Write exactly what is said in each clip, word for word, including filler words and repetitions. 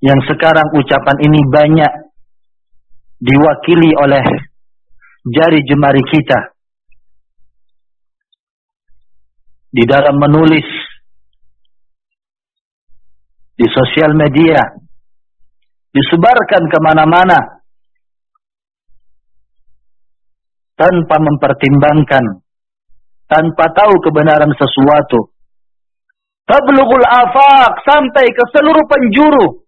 yang sekarang ucapan ini banyak diwakili oleh jari jemari kita di dalam menulis di sosial media, disebarkan kemana-mana tanpa mempertimbangkan, tanpa tahu kebenaran sesuatu. Tablughul afaq, sampai ke seluruh penjuru.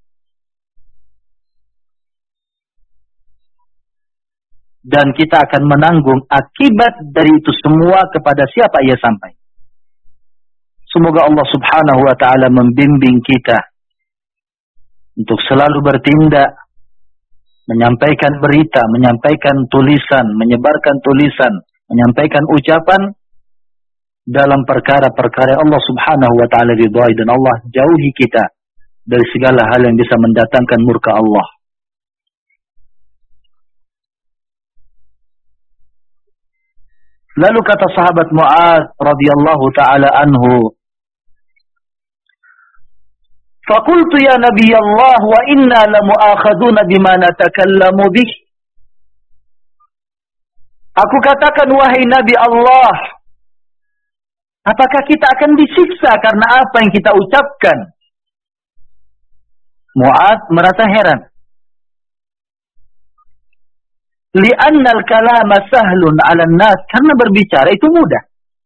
Dan kita akan menanggung akibat dari itu semua kepada siapa ia sampai. Semoga Allah subhanahu wa ta'ala membimbing kita untuk selalu bertindak, menyampaikan berita, menyampaikan tulisan, menyebarkan tulisan, menyampaikan ucapan dalam perkara-perkara Allah subhanahu wa ta'ala ridhai, dan Allah jauhi kita dari segala hal yang bisa mendatangkan murka Allah. Lalu kata sahabat Mu'adz radhiyallahu ta'ala anhu, "Faqultu ya Nabi Allah, wa inna lamu'akhaduna bima natakallamu bih." Aku katakan, wahai Nabi Allah, apakah kita akan disiksa karena apa yang kita ucapkan? Mu'adz merasa heran. Li'anna al-kalama sahlun 'ala an-nas, karena berbicara itu mudah.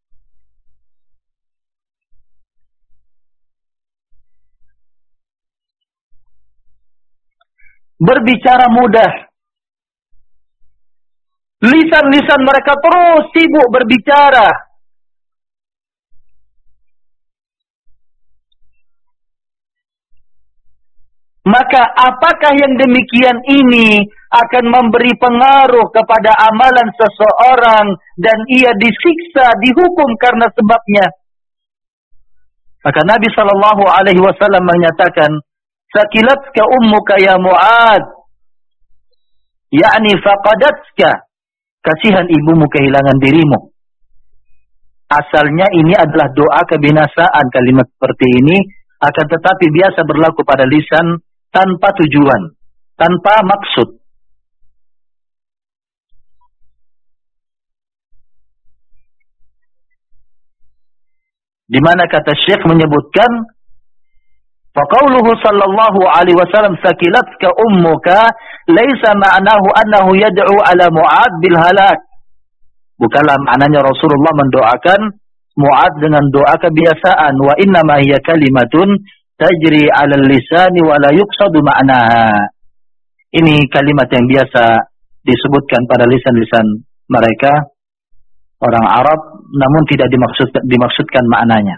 Berbicara mudah. Lisan-lisan mereka terus sibuk berbicara. Maka apakah yang demikian ini akan memberi pengaruh kepada amalan seseorang dan ia disiksa, dihukum karena sebabnya? Maka Nabi sallallahu alaihi wasallam menyatakan, "Sakilatka ummuka ya Mu'adz." Yakni faqadatka. Kasihan ibumu kehilangan dirimu. Asalnya ini adalah doa kebinasaan. Kalimat seperti ini akan tetapi biasa berlaku pada lisan tanpa tujuan, tanpa maksud. Di mana kata Syekh menyebutkan, faqauluhu sallallahu alaihi wasallam sakilatka ummuka laisa ma'nahu annahu yad'u ala Mu'adz bil halak. Bukanlah maknanya Rasulullah mendoakan Mu'adz dengan doa kebiasaan. Wa inna ma hiya kalimatun tajri 'ala al-lisani wa la yuqsadu ma'naha. Ini kalimat yang biasa disebutkan pada lisan-lisan mereka orang Arab, namun tidak dimaksudkan, dimaksudkan maknanya.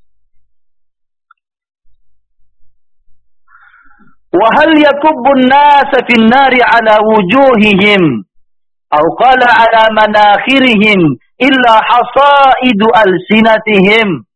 Wa hal yakubbu an-nas fi an-nari 'ala wujuhihim aw qala 'ala manakhirihim illa hasaidu alsinatihim.